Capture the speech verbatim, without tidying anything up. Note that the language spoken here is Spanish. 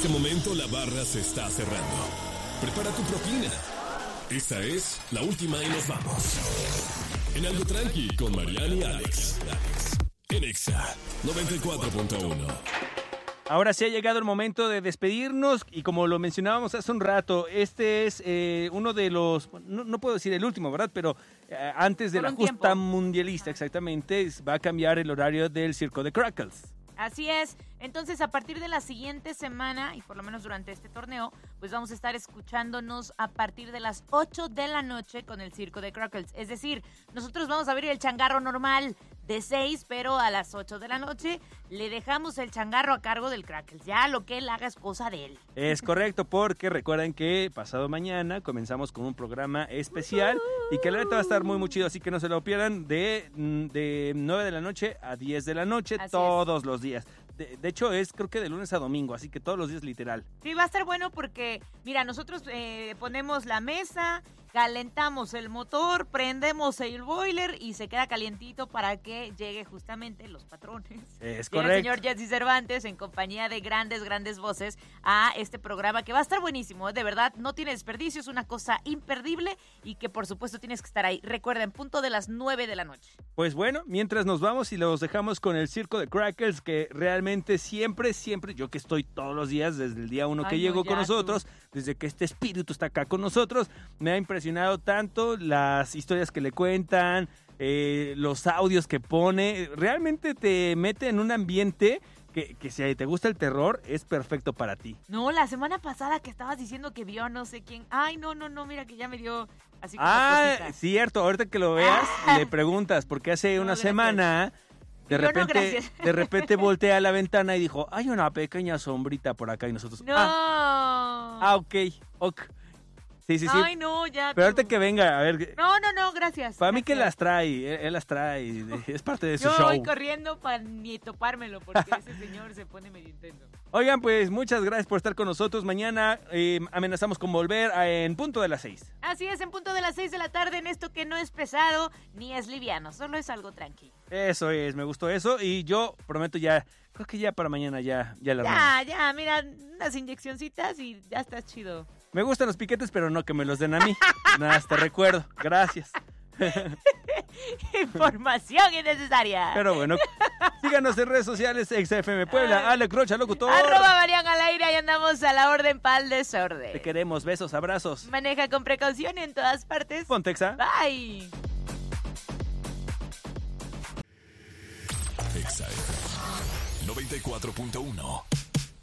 este momento la barra se está cerrando. Prepara tu propina. Esta es la última y nos vamos. En Algo Tranqui con Mariana y Alex. En Exa noventa y cuatro punto uno. Ahora sí ha llegado el momento de despedirnos y como lo mencionábamos hace un rato, este es eh, uno de los, no, no puedo decir el último, ¿verdad? Pero eh, antes de Por la un justa tiempo. mundialista, exactamente, va a cambiar el horario del Circo de Crackles. Así es. Entonces, a partir de la siguiente semana, y por lo menos durante este torneo, pues vamos a estar escuchándonos a partir de las ocho de la noche con el Circo de Crackles. Es decir, nosotros vamos a abrir el changarro normal de seis, pero a las ocho de la noche le dejamos el changarro a cargo del Crackles. Ya lo que él haga es cosa de él. Es correcto, porque recuerden que pasado mañana comenzamos con un programa especial y que la neta va a estar muy muy chido, así que no se lo pierdan, de, de nueve de la noche a diez de la noche, Así todos los días. De, de hecho, es creo que de lunes a domingo, así que todos los días literal. Sí, va a estar bueno porque, mira, nosotros eh, ponemos la mesa, calentamos el motor, prendemos el boiler y se queda calientito para que llegue justamente los patrones. Es Llega correcto. el señor Jesse Cervantes en compañía de grandes, grandes voces a este programa que va a estar buenísimo. De verdad, no tiene desperdicio, es una cosa imperdible y que por supuesto tienes que estar ahí. Recuerden, punto de las nueve de la noche. Pues bueno, mientras nos vamos y los dejamos con el Circo de Crackles, que realmente siempre, siempre, yo que estoy todos los días desde el día uno que Ay, no, llego ya, con nosotros, tú. desde que este espíritu está acá con nosotros, me ha impresionado tanto las historias que le cuentan, eh, los audios que pone, realmente te mete en un ambiente que, que si te gusta el terror, es perfecto para ti. No, la semana pasada que estabas diciendo que vio a no sé quién. Ay, no, no, no, mira que ya me dio así como Ah, cositas. cierto, ahorita que lo veas, Ah. le preguntas, porque hace No, una gracias. semana... De Yo no, repente, gracias. de repente voltea a la ventana y dijo, hay una pequeña sombrita por acá y nosotros, No. ah, ah, ok, ok. Sí, sí, sí. Ay, no, ya. Pero tú. ahorita que venga, a ver, No, no, no, gracias. para mí que las gracias. trae, él, él las trae, es parte de su Yo show. voy corriendo para ni topármelo porque ese señor se pone medio intenso. Oigan, pues muchas gracias por estar con nosotros. Mañana eh, amenazamos con volver a- en punto de las seis. Así es, en punto de las seis de la tarde en esto que no es pesado ni es liviano, solo es algo tranquilo. Eso es, me gustó eso y yo prometo ya, creo que ya para mañana ya, ya la Ya, ya, mira, unas inyeccioncitas y ya estás chido. Me gustan los piquetes, pero no que me los den a mí. Nada, más te recuerdo. Gracias. Información innecesaria. Pero bueno, síganos en redes sociales, Exa F M Puebla, Alex Rocha, locutor. Arroba Marian al aire, ahí andamos a la orden pa'l desorden. Te queremos, besos, abrazos. Maneja con precaución en todas partes. Ponte Exa. Bye. Exa F M noventa y cuatro punto uno.